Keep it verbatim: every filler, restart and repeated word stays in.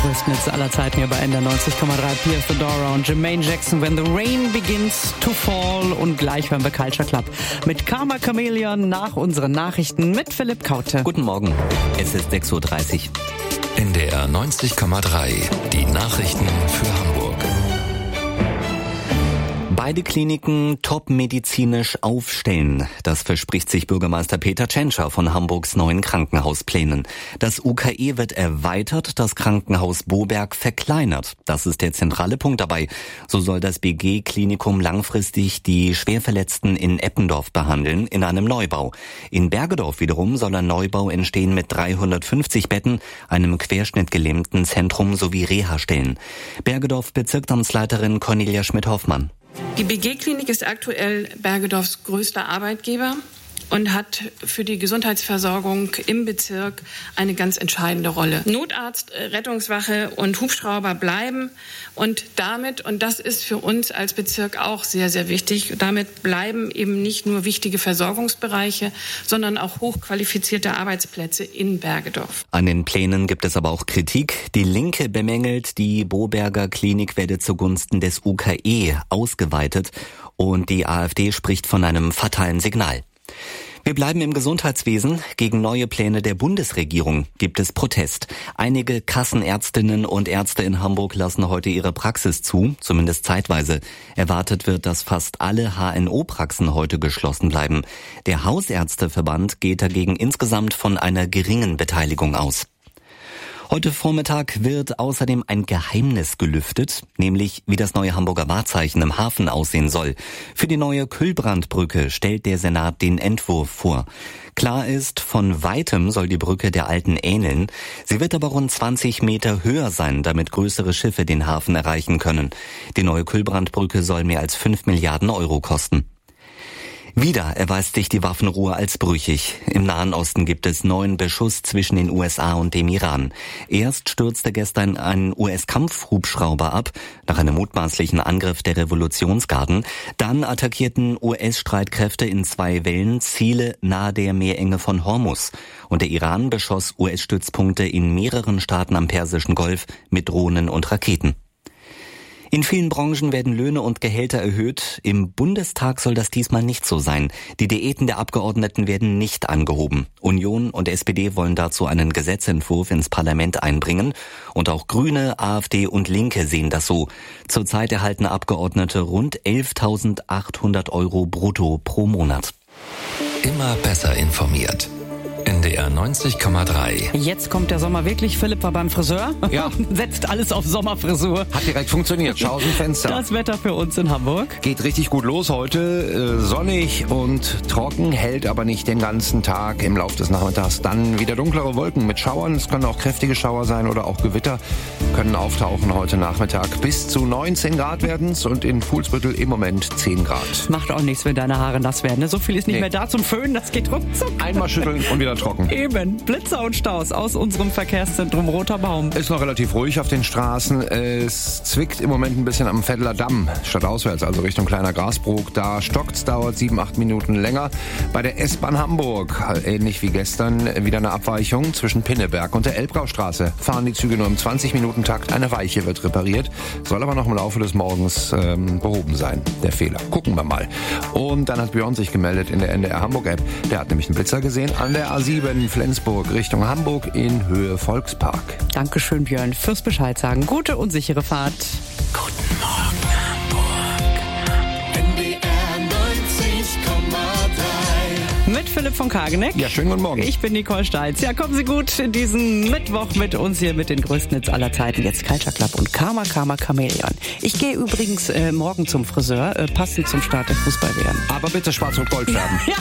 größten Hits aller Zeiten hier bei N D R neunzig Komma drei. Pierre Fedora und Jermaine Jackson, When the Rain Begins to Fall. Und gleich hören wir Culture Club mit Karma Chameleon nach unseren Nachrichten mit Philipp Kaute. Guten Morgen, es ist sechs Uhr dreißig. N D R neunzig Komma drei, die Nachrichten für Hamburg. Beide Kliniken top-medizinisch aufstellen. Das verspricht sich Bürgermeister Peter Tschentscher von Hamburgs neuen Krankenhausplänen. Das U K E wird erweitert, das Krankenhaus Boberg verkleinert. Das ist der zentrale Punkt dabei. So soll das B G-Klinikum langfristig die Schwerverletzten in Eppendorf behandeln, in einem Neubau. In Bergedorf wiederum soll ein Neubau entstehen mit dreihundertfünfzig Betten, einem querschnittgelähmten Zentrum sowie Reha-Stellen. Bergedorf Bezirksamtsleiterin Cornelia Schmidt-Hoffmann. Die B G-Klinik ist aktuell Bergedorfs größter Arbeitgeber und hat für die Gesundheitsversorgung im Bezirk eine ganz entscheidende Rolle. Notarzt, Rettungswache und Hubschrauber bleiben und damit, und das ist für uns als Bezirk auch sehr, sehr wichtig, damit bleiben eben nicht nur wichtige Versorgungsbereiche, sondern auch hochqualifizierte Arbeitsplätze in Bergedorf. An den Plänen gibt es aber auch Kritik. Die Linke bemängelt, die Boberger Klinik werde zugunsten des U K E ausgeweitet und die AfD spricht von einem fatalen Signal. Wir bleiben im Gesundheitswesen. Gegen neue Pläne der Bundesregierung gibt es Protest. Einige Kassenärztinnen und Ärzte in Hamburg lassen heute ihre Praxis zu, zumindest zeitweise. Erwartet wird, dass fast alle H N O-Praxen heute geschlossen bleiben. Der Hausärzteverband geht dagegen insgesamt von einer geringen Beteiligung aus. Heute Vormittag wird außerdem ein Geheimnis gelüftet, nämlich wie das neue Hamburger Wahrzeichen im Hafen aussehen soll. Für die neue Kühlbrandbrücke stellt der Senat den Entwurf vor. Klar ist, von weitem soll die Brücke der alten ähneln. Sie wird aber rund zwanzig Meter höher sein, damit größere Schiffe den Hafen erreichen können. Die neue Kühlbrandbrücke soll mehr als fünf Milliarden Euro kosten. Wieder erweist sich die Waffenruhe als brüchig. Im Nahen Osten gibt es neuen Beschuss zwischen den U S A und dem Iran. Erst stürzte gestern ein U S-Kampfhubschrauber ab, nach einem mutmaßlichen Angriff der Revolutionsgarden. Dann attackierten U S-Streitkräfte in zwei Wellen Ziele nahe der Meerenge von Hormuz. Und der Iran beschoss U S-Stützpunkte in mehreren Staaten am Persischen Golf mit Drohnen und Raketen. In vielen Branchen werden Löhne und Gehälter erhöht. Im Bundestag soll das diesmal nicht so sein. Die Diäten der Abgeordneten werden nicht angehoben. Union und S P D wollen dazu einen Gesetzentwurf ins Parlament einbringen. Und auch Grüne, AfD und Linke sehen das so. Zurzeit erhalten Abgeordnete rund elftausendachthundert Euro brutto pro Monat. Immer besser informiert. N D R neunzig Komma drei. Jetzt kommt der Sommer wirklich. Philipp war beim Friseur. Ja. Setzt alles auf Sommerfrisur. Hat direkt funktioniert. Schau aus dem Fenster. Das Wetter für uns in Hamburg. Geht richtig gut los heute. Äh, sonnig und trocken, hält aber nicht den ganzen Tag. Im Laufe des Nachmittags dann wieder dunklere Wolken mit Schauern. Es können auch kräftige Schauer sein oder auch Gewitter können auftauchen heute Nachmittag. Bis zu neunzehn Grad werden's und in Fuhlsbüttel im Moment zehn Grad. Macht auch nichts, wenn deine Haare nass werden. Ne? So viel ist nicht Nee. mehr da zum Föhnen. Das geht ruckzuck. Einmal schütteln und wieder trocken. Eben. Blitzer und Staus aus unserem Verkehrszentrum Roter Baum. Ist noch relativ ruhig auf den Straßen. Es zwickt im Moment ein bisschen am Vetteler Damm, stadtauswärts, also Richtung Kleiner Grasbrook. Da stockt's, dauert sieben, acht Minuten länger. Bei der S-Bahn Hamburg, ähnlich wie gestern, wieder eine Abweichung zwischen Pinneberg und der Elbgaustraße. Fahren die Züge nur im zwanzig-Minuten-Takt. Eine Weiche wird repariert, soll aber noch im Laufe des Morgens ähm, behoben sein, der Fehler. Gucken wir mal. Und dann hat Björn sich gemeldet in der N D R Hamburg-App. Der hat nämlich einen Blitzer gesehen an der A sieben Flensburg Richtung Hamburg in Höhe Volkspark. Dankeschön, Björn, fürs Bescheid sagen. Gute und sichere Fahrt. Guten Morgen, Hamburg. N D R neunzig Komma drei. Mit Philipp von Kageneck. Ja, schönen guten Morgen. Ich bin Nicole Steitz. Ja, kommen Sie gut in diesen Mittwoch mit uns hier mit den größten Hits aller Zeiten. Jetzt Culture Club und Karma, Karma Chameleon. Ich gehe übrigens äh, morgen zum Friseur, äh, passend zum Start der Fußball-W M. Aber bitte schwarz und gold färben. Ja.